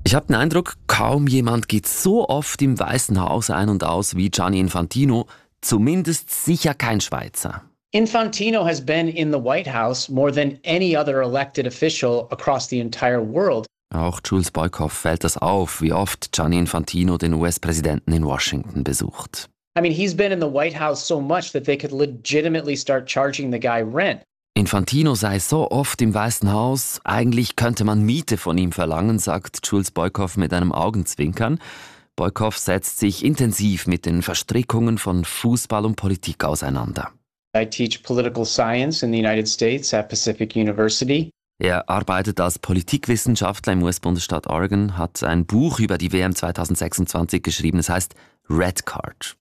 Ich habe den Eindruck, kaum jemand geht so oft im Weißen Haus ein und aus wie Gianni Infantino, zumindest sicher kein Schweizer. Infantino has been in the White House more than any other elected official across the entire world. Auch Jules Boykoff fällt das auf, wie oft Gianni Infantino den US-Präsidenten in Washington besucht. I mean, he's been in the White House so much that they could legitimately start charging the guy rent. Infantino sei so oft im Weißen Haus, eigentlich könnte man Miete von ihm verlangen, sagt Jules Boykoff mit einem Augenzwinkern. Boykoff setzt sich intensiv mit den Verstrickungen von Fußball und Politik auseinander. I teach political science in the United States at Pacific University. Er arbeitet als Politikwissenschaftler im US-Bundesstaat Oregon, hat ein Buch über die WM 2026 geschrieben, es heißt Red Card.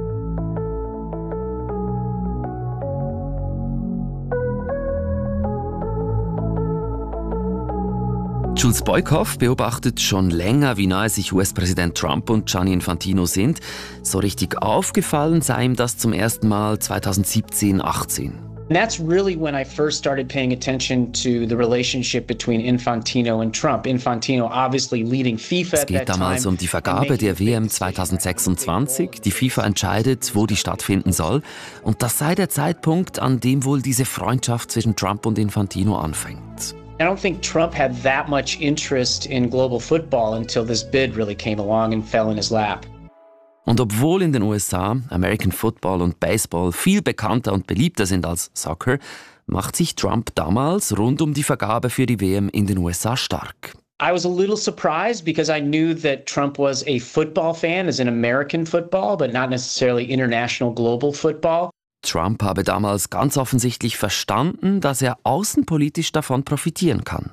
Jules Boykoff beobachtet schon länger, wie nahe sich US-Präsident Trump und Gianni Infantino sind. So richtig aufgefallen sei ihm das zum ersten Mal 2017-18. And that's really when I first started paying attention to the relationship between Infantino and Trump. Infantino obviously leading FIFA Es at that geht damals time. um die Vergabe der WM 2026. Die FIFA entscheidet, wo die stattfinden soll. Und das sei der Zeitpunkt, an dem wohl diese Freundschaft zwischen Trump und Infantino anfängt. I don't think Trump had that much interest in global football until this bid really came along and fell in his lap. Und obwohl in den USA American Football und Baseball viel bekannter und beliebter sind als Soccer, macht sich Trump damals rund um die Vergabe für die WM in den USA stark. I was a little surprised because I knew that Trump was a football fan, as in American football, but not necessarily international global football. Trump habe damals ganz offensichtlich verstanden, dass er außenpolitisch davon profitieren kann.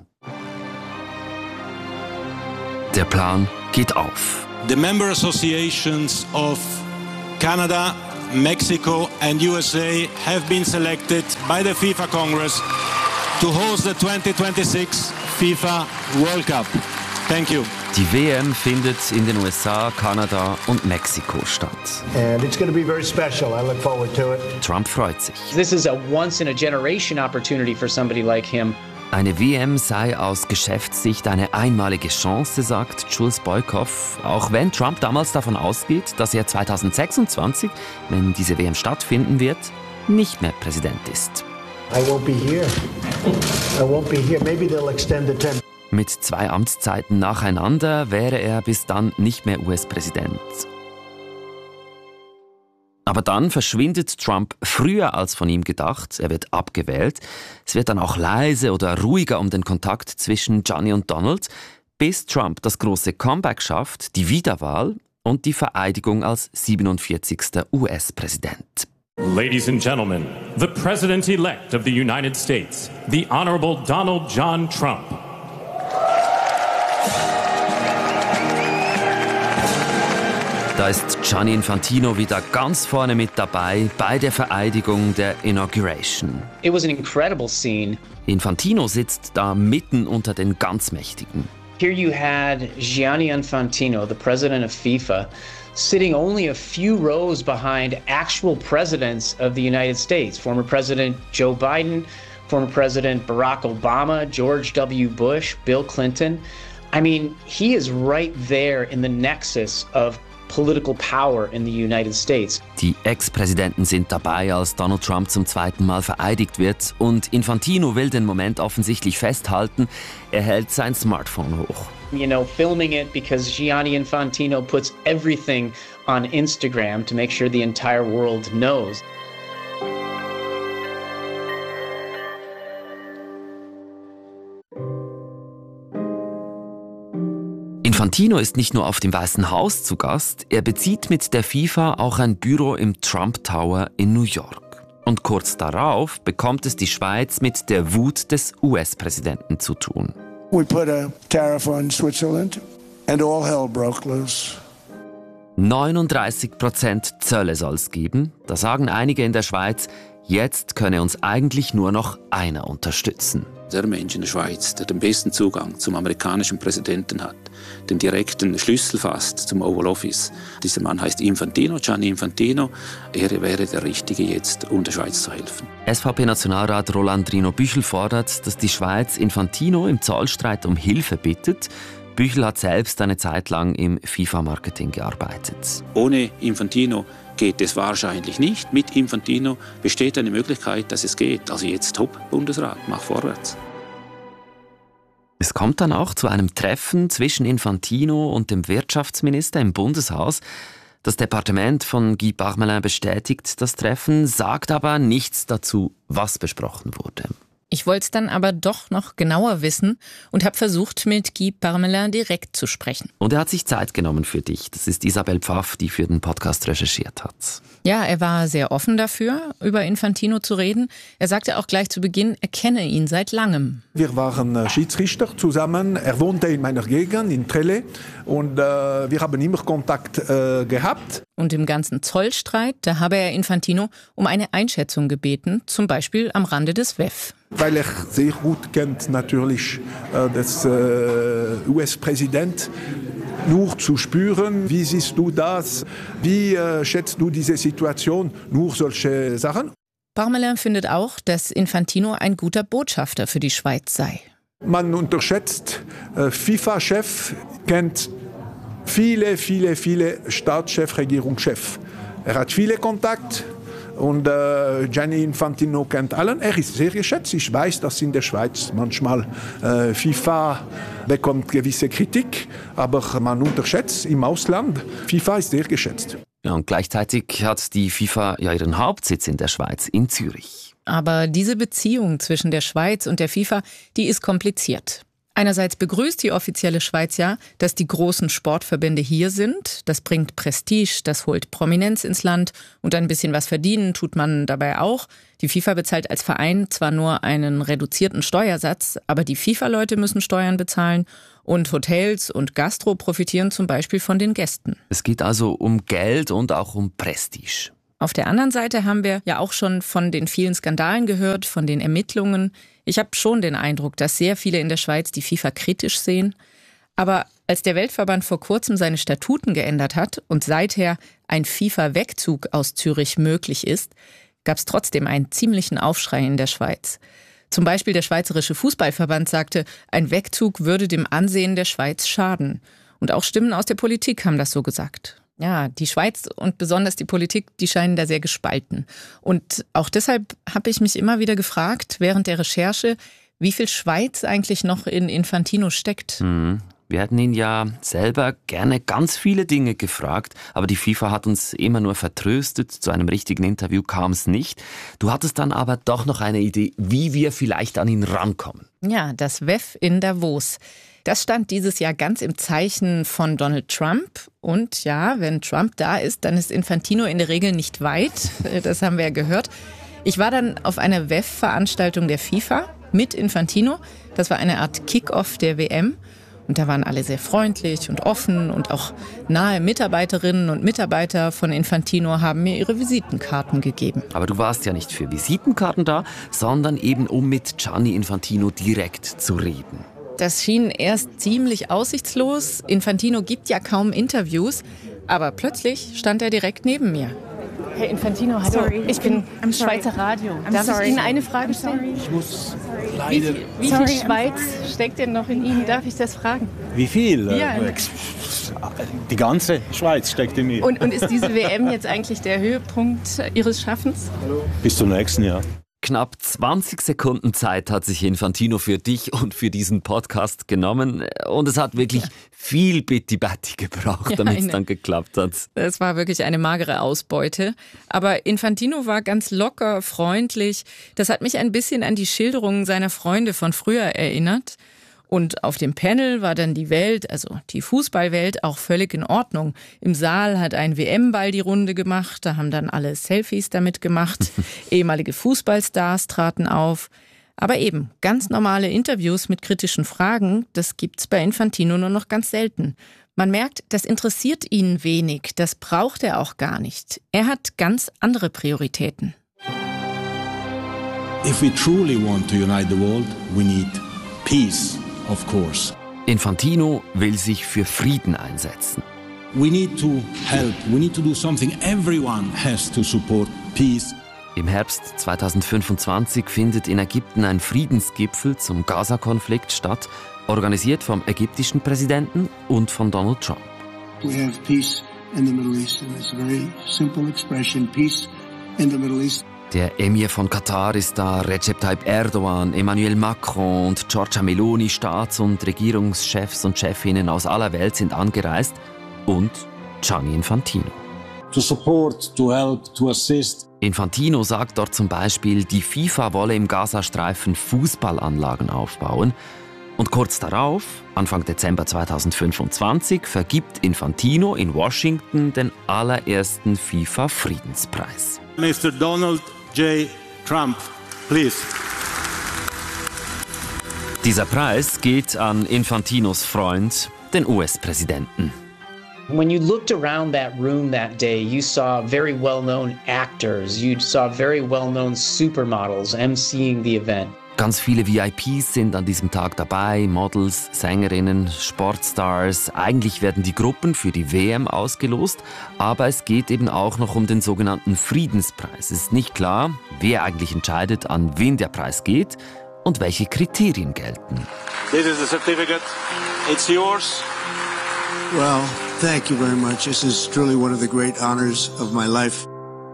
Der Plan geht auf. The member associations of Canada, Mexico and USA have been selected by the FIFA Congress to host the 2026 FIFA World Cup. Thank you. Die WM findet in den USA, Kanada und Mexiko statt. And it's going to be very special. I look forward to it. Trump freut sich. This is a once-in-a-generation opportunity for somebody like him. Eine WM sei aus Geschäftssicht eine einmalige Chance, sagt Jules Boykoff, auch wenn Trump damals davon ausgeht, dass er 2026, wenn diese WM stattfinden wird, nicht mehr Präsident ist. I won't be here. I won't be here. Maybe they'll extend the term. Mit 2 Amtszeiten nacheinander wäre er bis dann nicht mehr US-Präsident. Aber dann verschwindet Trump früher als von ihm gedacht. Er wird abgewählt. Es wird dann auch leise oder ruhiger um den Kontakt zwischen Gianni und Donald, bis Trump das große Comeback schafft, die Wiederwahl und die Vereidigung als 47. US-Präsident. Ladies and gentlemen, the President-elect of the United States, the Honorable Donald John Trump. Da ist Gianni Infantino wieder ganz vorne mit dabei bei der Vereidigung der Inauguration. It was an incredible scene. Infantino sitzt da mitten unter den ganz Mächtigen. Here you had Gianni Infantino, the president of FIFA, sitting only a few rows behind actual presidents of the United States. Former President Joe Biden, former President Barack Obama, George W. Bush, Bill Clinton. I mean, he is right there in the nexus of political power in the United States. Die Ex-Präsidenten sind dabei, als Donald Trump zum 2. Mal vereidigt wird. Und Infantino will den Moment offensichtlich festhalten. Er hält sein Smartphone hoch. You know, filming it because Gianni Infantino puts everything on Instagram to make sure the entire world knows. Infantino ist nicht nur auf dem Weißen Haus zu Gast, er bezieht mit der FIFA auch ein Büro im Trump Tower in New York. Und kurz darauf bekommt es die Schweiz mit der Wut des US-Präsidenten zu tun. We put a tariff on Switzerland and all hell broke loose. 39% Zölle soll es geben. Da sagen einige in der Schweiz, jetzt könne uns eigentlich nur noch einer unterstützen. Der Mensch in der Schweiz, der den besten Zugang zum amerikanischen Präsidenten hat, den direkten Schlüssel fasst zum Oval Office. Dieser Mann heißt Infantino, Gianni Infantino. Er wäre der Richtige jetzt, um der Schweiz zu helfen. SVP-Nationalrat Roland Rino Büchel fordert, dass die Schweiz Infantino im Zollstreit um Hilfe bittet. Büchel hat selbst eine Zeit lang im FIFA-Marketing gearbeitet. Ohne Infantino geht es wahrscheinlich nicht. Mit Infantino besteht eine Möglichkeit, dass es geht. Also jetzt hopp, Bundesrat, mach vorwärts. Es kommt dann auch zu einem Treffen zwischen Infantino und dem Wirtschaftsminister im Bundeshaus. Das Departement von Guy Parmelin bestätigt das Treffen, sagt aber nichts dazu, was besprochen wurde. Ich wollte es dann aber doch noch genauer wissen und habe versucht, mit Guy Parmelin direkt zu sprechen. Und er hat sich Zeit genommen für dich. Das ist Isabel Pfaff, die für den Podcast recherchiert hat. Ja, er war sehr offen dafür, über Infantino zu reden. Er sagte auch gleich zu Beginn, er kenne ihn seit langem. Wir waren Schiedsrichter zusammen. Er wohnte in meiner Gegend, in Trelle. Und wir haben immer Kontakt gehabt. Und im ganzen Zollstreit, da habe er Infantino um eine Einschätzung gebeten, zum Beispiel am Rande des WEF. Weil er sehr gut kennt natürlich das US-Präsident. Nur zu spüren, wie siehst du das, wie schätzt du diese Situation, nur solche Sachen. Parmelin findet auch, dass Infantino ein guter Botschafter für die Schweiz sei. Man unterschätzt, FIFA-Chef kennt viele Staatschefs, Regierungschefs. Er hat viele Kontakte. Und Gianni Infantino kennt allen. Er ist sehr geschätzt. Ich weiß, dass in der Schweiz manchmal FIFA bekommt gewisse Kritik, aber man unterschätzt im Ausland. FIFA ist sehr geschätzt. Ja, und gleichzeitig hat die FIFA ja ihren Hauptsitz in der Schweiz, in Zürich. Aber diese Beziehung zwischen der Schweiz und der FIFA, die ist kompliziert. Einerseits begrüßt die offizielle Schweiz ja, dass die großen Sportverbände hier sind. Das bringt Prestige, das holt Prominenz ins Land und ein bisschen was verdienen tut man dabei auch. Die FIFA bezahlt als Verein zwar nur einen reduzierten Steuersatz, aber die FIFA-Leute müssen Steuern bezahlen und Hotels und Gastro profitieren zum Beispiel von den Gästen. Es geht also um Geld und auch um Prestige. Auf der anderen Seite haben wir ja auch schon von den vielen Skandalen gehört, von den Ermittlungen. Ich habe schon den Eindruck, dass sehr viele in der Schweiz die FIFA kritisch sehen. Aber als der Weltverband vor kurzem seine Statuten geändert hat und seither ein FIFA-Wegzug aus Zürich möglich ist, gab es trotzdem einen ziemlichen Aufschrei in der Schweiz. Zum Beispiel der Schweizerische Fußballverband sagte, ein Wegzug würde dem Ansehen der Schweiz schaden. Und auch Stimmen aus der Politik haben das so gesagt. Ja, die Schweiz und besonders die Politik, die scheinen da sehr gespalten. Und auch deshalb habe ich mich immer wieder gefragt, während der Recherche, wie viel Schweiz eigentlich noch in Infantino steckt. Wir hätten ihn ja selber gerne ganz viele Dinge gefragt, aber die FIFA hat uns immer nur vertröstet. Zu einem richtigen Interview kam es nicht. Du hattest dann aber doch noch eine Idee, wie wir vielleicht an ihn rankommen. Ja, das WEF in Davos. Das stand dieses Jahr ganz im Zeichen von Donald Trump. Und ja, wenn Trump da ist, dann ist Infantino in der Regel nicht weit. Das haben wir ja gehört. Ich war dann auf einer WEF-Veranstaltung der FIFA mit Infantino. Das war eine Art Kick-Off der WM. Und da waren alle sehr freundlich und offen und auch nahe Mitarbeiterinnen und Mitarbeiter von Infantino haben mir ihre Visitenkarten gegeben. Aber du warst ja nicht für Visitenkarten da, sondern eben um mit Gianni Infantino direkt zu reden. Das schien erst ziemlich aussichtslos. Infantino gibt ja kaum Interviews, aber plötzlich stand er direkt neben mir. Herr Infantino, hallo. Ich bin Schweizer Radio. Darf ich Ihnen eine Frage stellen? Ich muss leider... Wie viel Schweiz steckt denn noch in Ihnen? Darf ich das fragen? Wie viel? Ja. Die ganze Schweiz steckt in mir. Und ist diese WM jetzt eigentlich der Höhepunkt Ihres Schaffens? Bis zum nächsten Jahr. Knapp 20 Sekunden Zeit hat sich Infantino für dich und für diesen Podcast genommen. Und es hat wirklich viel Bitti-Batti gebraucht, damit es dann geklappt hat. Es war wirklich eine magere Ausbeute. Aber Infantino war ganz locker, freundlich. Das hat mich ein bisschen an die Schilderungen seiner Freunde von früher erinnert. Und auf dem Panel war dann die Welt, also die Fußballwelt, auch völlig in Ordnung. Im Saal hat ein WM-Ball die Runde gemacht, da haben dann alle Selfies damit gemacht. Ehemalige Fußballstars traten auf. Aber eben, ganz normale Interviews mit kritischen Fragen, das gibt's bei Infantino nur noch ganz selten. Man merkt, das interessiert ihn wenig, das braucht er auch gar nicht. Er hat ganz andere Prioritäten. If we truly want to unite the world, we need peace. Of course. Infantino will sich für Frieden einsetzen. We need to help. We need to do something. Everyone has to support peace. Im Herbst 2025 findet in Ägypten ein Friedensgipfel zum Gaza-Konflikt statt, organisiert vom ägyptischen Präsidenten und von Donald Trump. We have peace in the Middle East, and it's a very simple expression, peace in the Middle East. Der Emir von Katar ist da, Recep Tayyip Erdogan, Emmanuel Macron und Giorgia Meloni, Staats- und Regierungschefs und Chefinnen aus aller Welt sind angereist und Gianni Infantino. To support, to help, to assist. Infantino sagt dort zum Beispiel, die FIFA wolle im Gazastreifen Fußballanlagen aufbauen. Und kurz darauf, Anfang Dezember 2025, vergibt Infantino in Washington den allerersten FIFA-Friedenspreis. Mr. Donald J. Trump, please. Dieser Preis geht an Infantinos Freund, den US-Präsidenten. When you looked around that room that day, you saw very well-known actors, you saw very well-known supermodels emceeing the event. Ganz viele VIPs sind an diesem Tag dabei, Models, Sängerinnen, Sportstars. Eigentlich werden die Gruppen für die WM ausgelost, aber es geht eben auch noch um den sogenannten Friedenspreis. Es ist nicht klar, wer eigentlich entscheidet, an wen der Preis geht und welche Kriterien gelten. This is the certificate. It's yours. Well, thank you very much. This is truly one of the great honors of my life.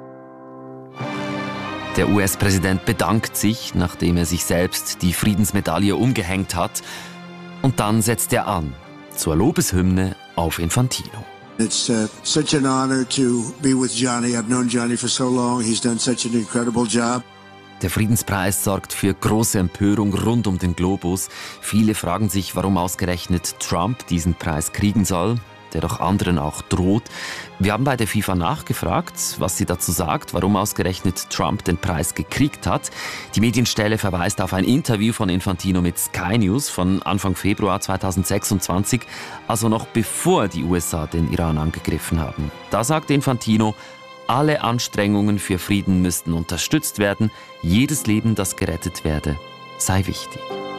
Der US-Präsident bedankt sich, nachdem er sich selbst die Friedensmedaille umgehängt hat. Und dann setzt er an zur Lobeshymne auf Infantino. It's such an honor to be with Gianni. I've known Gianni for so long. He's done such an incredible job. Der Friedenspreis sorgt für große Empörung rund um den Globus. Viele fragen sich, warum ausgerechnet Trump diesen Preis kriegen soll, der doch anderen auch droht. Wir haben bei der FIFA nachgefragt, was sie dazu sagt, warum ausgerechnet Trump den Preis gekriegt hat. Die Medienstelle verweist auf ein Interview von Infantino mit Sky News von Anfang Februar 2026, also noch bevor die USA den Iran angegriffen haben. Da sagt Infantino, alle Anstrengungen für Frieden müssten unterstützt werden, jedes Leben, das gerettet werde, sei wichtig.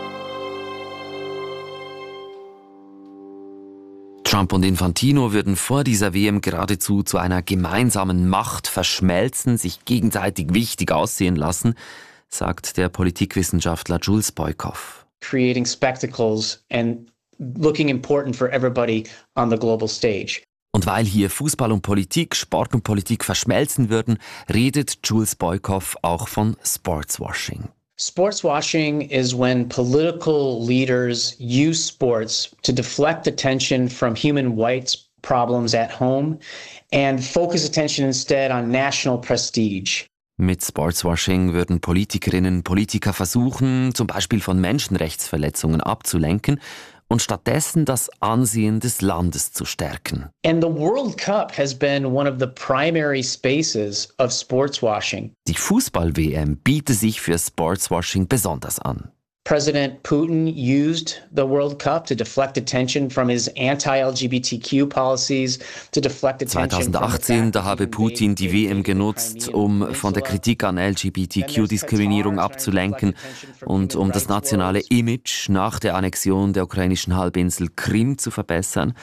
Trump und Infantino würden vor dieser WM geradezu zu einer gemeinsamen Macht verschmelzen, sich gegenseitig wichtig aussehen lassen, sagt der Politikwissenschaftler Jules Boykoff. Creating spectacles and looking important for everybody on the global stage. Und weil hier Fußball und Politik, Sport und Politik verschmelzen würden, redet Jules Boykoff auch von Sportswashing. Sportswashing is when political leaders use sports to deflect attention from human rights problems at home and focus attention instead on national prestige. Mit Sportswashing würden Politikerinnen und Politiker versuchen, zum Beispiel von Menschenrechtsverletzungen abzulenken und stattdessen das Ansehen des Landes zu stärken. And the World Cup has been one of the primary spaces of sportswashing. Die Fußball-WM bietet sich für Sportswashing besonders an. President Putin used the World Cup to deflect attention from his anti-LGBTQ policies, to deflect attention 2018, da habe Putin die WM genutzt, um von der Kritik an LGBTQ-Diskriminierung abzulenken und um das nationale Image nach der Annexion der ukrainischen Halbinsel Krim zu verbessern.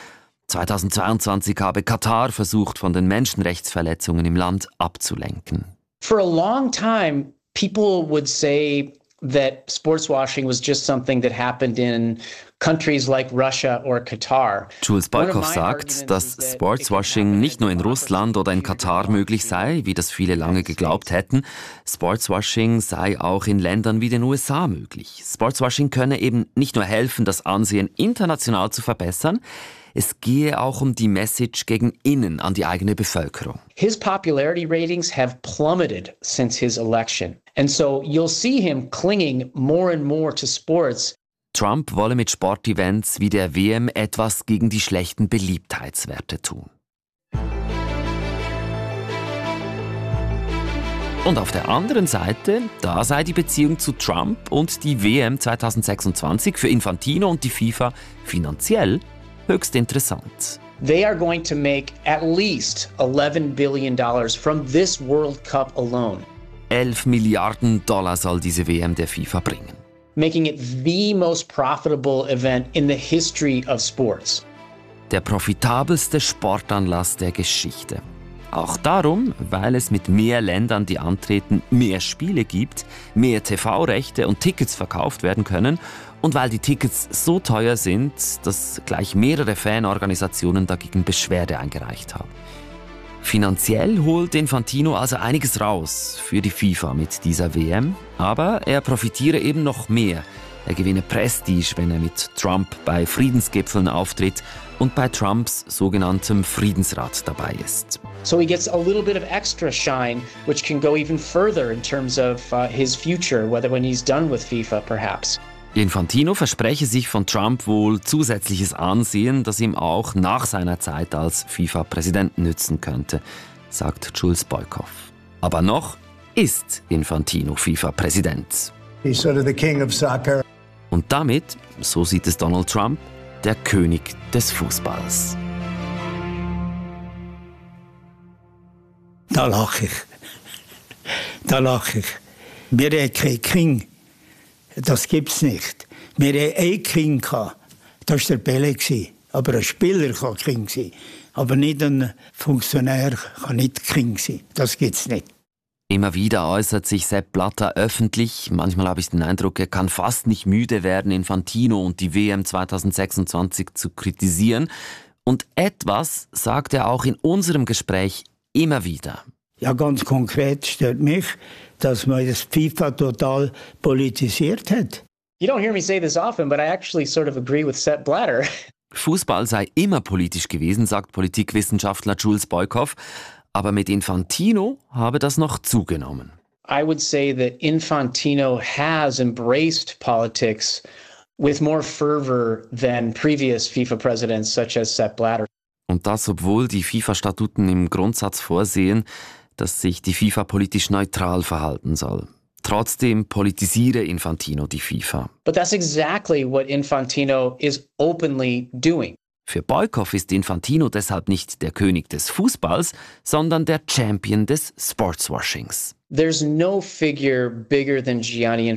2022 habe Katar versucht, von den Menschenrechtsverletzungen im Land abzulenken. For a long time, people would say that sportswashing was just something that happened in countries like Russia or Qatar. Jules Boykoff sagt, dass Sportswashing nicht nur in Russland oder in Katar möglich sei, wie das viele lange geglaubt hätten. Sportswashing sei auch in Ländern wie den USA möglich. Sportswashing könne eben nicht nur helfen, das Ansehen international zu verbessern, es gehe auch um die Message gegen innen an die eigene Bevölkerung. His popularity ratings have plummeted since his election. And so you'll see him clinging more and more to sports. Trump wolle mit Sportevents wie der WM etwas gegen die schlechten Beliebtheitswerte tun. Und auf der anderen Seite, da sei die Beziehung zu Trump und die WM 2026 für Infantino und die FIFA finanziell höchst interessant. They are going to make at least $11 billion from this World Cup alone. 11 Milliarden Dollar soll diese WM der FIFA bringen. Making it the most profitable event in the history of sports. Der profitabelste Sportanlass der Geschichte. Auch darum, weil es mit mehr Ländern, die antreten, mehr Spiele gibt, mehr TV-Rechte und Tickets verkauft werden können und weil die Tickets so teuer sind, dass gleich mehrere Fanorganisationen dagegen Beschwerde eingereicht haben. Finanziell holt Infantino also einiges raus für die FIFA mit dieser WM, aber er profitiere eben noch mehr. Er gewinne Prestige, wenn er mit Trump bei Friedensgipfeln auftritt und bei Trumps sogenanntem Friedensrat dabei ist. So he gets a little bit of extra shine, which can go even further in terms of his future, whether when he's done with FIFA perhaps. Infantino verspreche sich von Trump wohl zusätzliches Ansehen, das ihm auch nach seiner Zeit als FIFA-Präsident nützen könnte, sagt Jules Boykoff. Aber noch ist Infantino FIFA-Präsident. He's sort of the king of soccer. Und damit, so sieht es Donald Trump, der König des Fußballs. Da lache ich. Da lache ich. Wir haben keinen King. Das gibt's nicht. Wir hatten einen King. Das war der Pelé. Aber ein Spieler kann King sein. Aber nicht ein Funktionär kann nicht King sein. Das gibt's nicht. Immer wieder äußert sich Sepp Blatter öffentlich. Manchmal habe ich den Eindruck, er kann fast nicht müde werden, Infantino und die WM 2026 zu kritisieren. Und etwas sagt er auch in unserem Gespräch immer wieder. Ja, ganz konkret stört mich, dass man das FIFA total politisiert hat. You don't hear me say this often, but I actually sort of agree with Sepp Blatter. Fußball sei immer politisch gewesen, sagt Politikwissenschaftler Jules Boykoff. Aber mit Infantino habe das noch zugenommen. I would say that Infantino has embraced politics with more fervor than previous FIFA presidents such as Sepp Blatter. Und das, obwohl die FIFA-Statuten im Grundsatz vorsehen, dass sich die FIFA politisch neutral verhalten soll. Trotzdem politisiere Infantino die FIFA. But that's exactly what Infantino is openly doing. Für Boykoff ist Infantino deshalb nicht der König des Fußballs, sondern der Champion des Sportswashings. There's no figure bigger than Gianni